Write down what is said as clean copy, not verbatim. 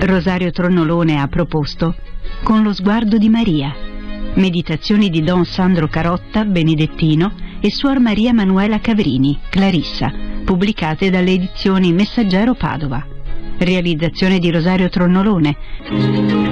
Rosario Tronnolone ha proposto Con lo sguardo di Maria, meditazioni di Don Sandro Carotta, benedettino, e Suor Maria Manuela Cavrini, clarissa, pubblicate dalle edizioni Messaggero Padova. Realizzazione di Rosario Tronnolone.